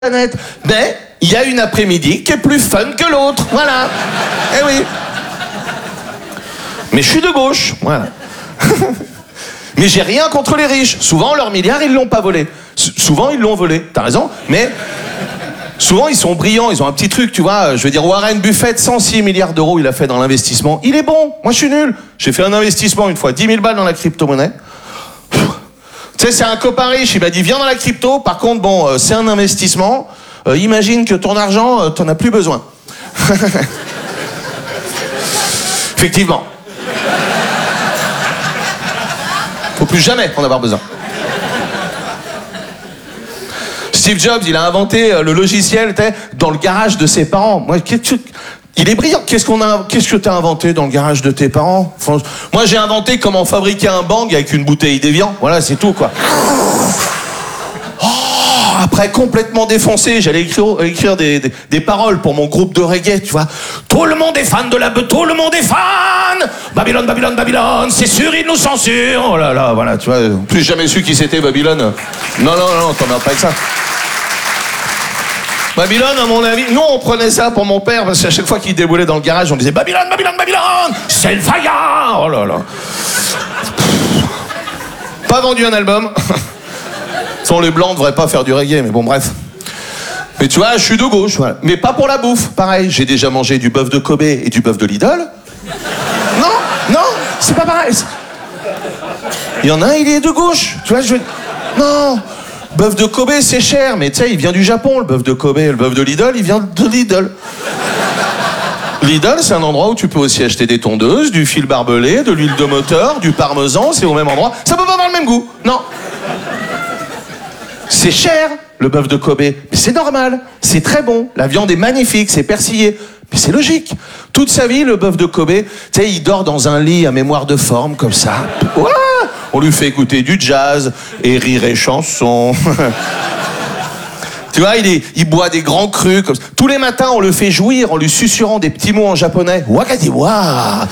planète. Mais il y a une après-midi qui est plus fun que l'autre. Voilà. Eh oui. Mais je suis de gauche. Voilà. Mais j'ai rien contre les riches. Souvent, leurs milliards, ils l'ont pas volé. Souvent, ils l'ont volé. T'as raison. Mais souvent, ils sont brillants. Ils ont un petit truc, tu vois. Je veux dire, Warren Buffett, 106 milliards d'euros, il a fait dans l'investissement. Il est bon. Moi, je suis nul. J'ai fait un investissement une fois, 10 000 balles dans la crypto-monnaie. Tu sais, c'est un copain riche. Il m'a dit, viens dans la crypto. Par contre, bon, c'est un investissement. Imagine que ton argent, t'en as plus besoin. Effectivement. Faut plus jamais en avoir besoin. Steve Jobs, il a inventé le logiciel dans le garage de ses parents. Moi, il est brillant. Qu'est-ce que t'as inventé dans le garage de tes parents? Enfin, moi, j'ai inventé comment fabriquer un bang avec une bouteille d'Évian. Voilà, c'est tout, quoi. Après, complètement défoncé, j'allais écrire des paroles pour mon groupe de reggae, tu vois. Tout le monde est fan de la beuh, tout le monde est fan. Babylone, Babylone, Babylone, c'est sûr, ils nous censurent. Oh là là, voilà, tu vois. Plus jamais su qui c'était, Babylone. Non, t'emmerdes pas avec ça. Babylone, à mon avis, nous on prenait ça pour mon père, parce qu'à chaque fois qu'il déboulait dans le garage, on disait Babylone, Babylone, Babylone, c'est le fire. Oh là là. Pas vendu un album. Sans les blancs, on devrait pas faire du reggae, mais bon, bref. Mais tu vois, je suis de gauche, voilà. Mais pas pour la bouffe, pareil. J'ai déjà mangé du bœuf de Kobe et du bœuf de Lidl. Non, c'est pas pareil. Il y en a un, il est de gauche. Tu vois, non, bœuf de Kobe, c'est cher, mais tu sais, il vient du Japon, le bœuf de Kobe. Le bœuf de Lidl, il vient de Lidl. Lidl, c'est un endroit où tu peux aussi acheter des tondeuses, du fil barbelé, de l'huile de moteur, du parmesan, c'est au même endroit. Ça peut pas avoir le même goût, non. C'est cher, le bœuf de Kobe, mais c'est normal, c'est très bon, la viande est magnifique, c'est persillé, mais c'est logique. Toute sa vie, le bœuf de Kobe, tu sais, il dort dans un lit à mémoire de forme, comme ça. Ouais, on lui fait écouter du jazz, et rire et chanson. Tu vois, il boit des grands crus, comme ça. Tous les matins, on le fait jouir en lui susurrant des petits mots en japonais. Wakadiwa.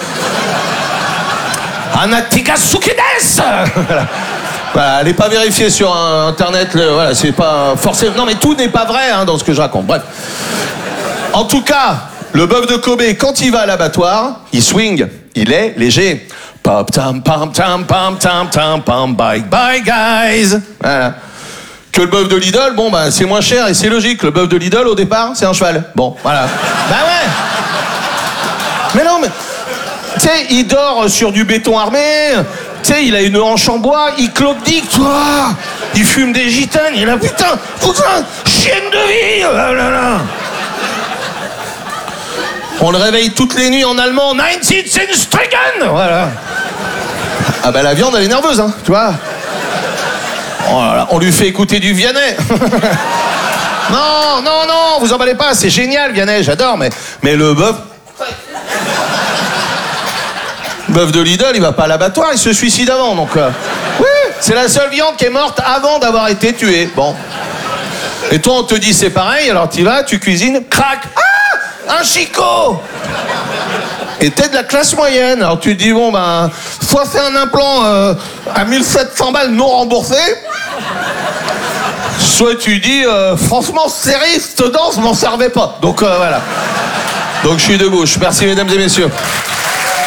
Anatika sukides. Voilà, allez pas vérifier sur internet, voilà, c'est pas forcément. Non mais tout n'est pas vrai dans ce que je raconte. Bref. En tout cas, le bœuf de Kobe, quand il va à l'abattoir, il swing, il est léger. Pop tam pam tam pam tam tam pam bye bye guys. Voilà. Que le bœuf de Lidl, bon bah c'est moins cher et c'est logique. Le bœuf de Lidl au départ, c'est un cheval. Bon, voilà. Bah ouais. Mais non mais tu sais, il dort sur du béton armé. Tu sais, il a une hanche en bois, il clopdique, toi. Il fume des gitanes, il a putain, chienne de vie. Oh là là. On le réveille toutes les nuits en allemand, 19 Stricken. Voilà. Ah bah la viande, elle est nerveuse, hein, tu vois. Oh là là, on lui fait écouter du Vianney. Non, vous emballez pas, c'est génial, Vianney, j'adore, mais le bœuf... Bœuf de Lidl, il va pas à l'abattoir, il se suicide avant, donc... Oui, c'est la seule viande qui est morte avant d'avoir été tuée, bon. Et toi, on te dit c'est pareil, alors tu vas, tu cuisines, crac, ah, un chicot. Et t'es de la classe moyenne, alors tu te dis, bon, ben, soit fait un implant à 1700 balles non remboursé, soit tu dis, franchement, serré, cette danse m'en servait pas. Donc, voilà. Donc, je suis de gauche. Merci, mesdames et messieurs.